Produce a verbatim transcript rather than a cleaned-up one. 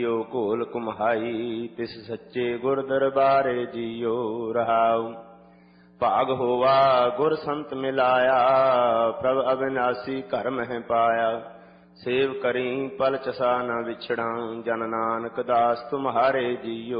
ਜੋ ਘੋਲ ਕੁਮਹਾਈ ਤਿਸ ਸੱਚੇ ਗੁਰ ਦਰਬਾਰੇ ਜੀਓ ਰਹਾਉ। ਭਾਗ ਹੋਵਾ ਗੁਰ ਸੰਤ ਮਿਲਾਇਆ, ਪ੍ਰਭ ਅਬਿਨਾਸੀ ਘਰ ਮਹਿ ਪਾਇਆ। ਸੇਵ ਕਰੀ ਪਲ ਚਸਾ ਨ ਵਿਛੜਾਂ, ਜਨ ਨਾਨਕ ਦਾਸ ਤੁਮਹਾਰੇ ਜੀਓ